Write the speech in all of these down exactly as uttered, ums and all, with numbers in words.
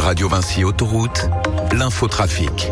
Radio Vinci Autoroute, l'infotrafic.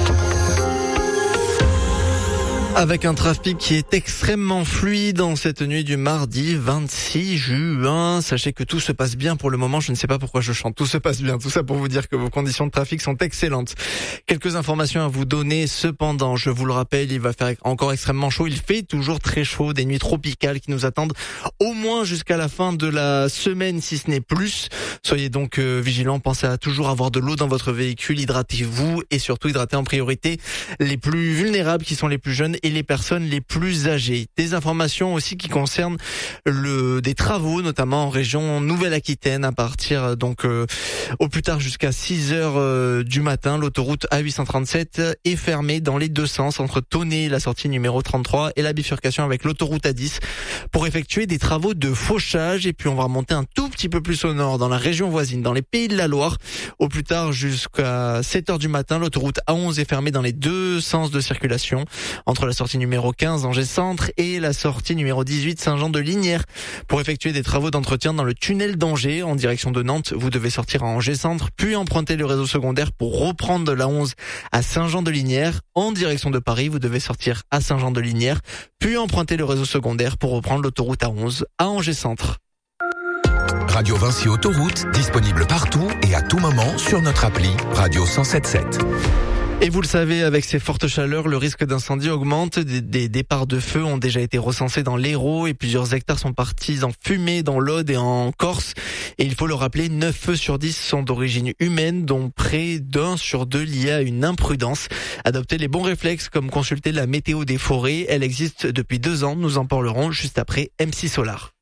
Avec un trafic qui est extrêmement fluide en cette nuit du mardi vingt-six juin. Sachez que tout se passe bien pour le moment. Je ne sais pas pourquoi je chante. Tout se passe bien. Tout ça pour vous dire que vos conditions de trafic sont excellentes. Quelques informations à vous donner. Cependant, je vous le rappelle, il va faire encore extrêmement chaud. Il fait toujours très chaud. Des nuits tropicales qui nous attendent au moins jusqu'à la fin de la semaine, si ce n'est plus. Soyez donc euh, vigilants. Pensez à toujours avoir de l'eau dans votre véhicule. Hydratez-vous et surtout hydratez en priorité les plus vulnérables qui sont les plus jeunes et les personnes les plus âgées. Des informations aussi qui concernent le des travaux, notamment en région Nouvelle-Aquitaine, à partir donc euh, au plus tard jusqu'à six heures euh, du matin. L'autoroute A huit cent trente-sept est fermée dans les deux sens entre Tonnet, la sortie numéro trente-trois, et la bifurcation avec l'autoroute A dix pour effectuer des travaux de fauchage. Et puis on va remonter un tout petit peu plus au nord, dans la région voisine, dans les Pays de la Loire. Au plus tard jusqu'à sept heures du matin, l'autoroute A onze est fermée dans les deux sens de circulation entre la sortie numéro quinze Angers Centre et la sortie numéro dix-huit Saint-Jean-de-Lignières. Pour effectuer des travaux d'entretien dans le tunnel d'Angers en direction de Nantes, vous devez sortir à Angers Centre, puis emprunter le réseau secondaire pour reprendre de la onze à Saint-Jean-de-Lignières. En direction de Paris, vous devez sortir à Saint-Jean-de-Lignières, puis emprunter le réseau secondaire pour reprendre l'autoroute A onze à Angers Centre. Radio Vinci Autoroute, disponible partout et à tout moment sur notre appli Radio cent sept sept. Et vous le savez, avec ces fortes chaleurs, le risque d'incendie augmente. Des, des départs de feu ont déjà été recensés dans l'Hérault et plusieurs hectares sont partis en fumée dans l'Aude et en Corse. Et il faut le rappeler, neuf feux sur dix sont d'origine humaine, dont près d'un sur deux liés à une imprudence. Adoptez les bons réflexes comme consulter la météo des forêts. Elle existe depuis deux ans. Nous en parlerons juste après M six Solar.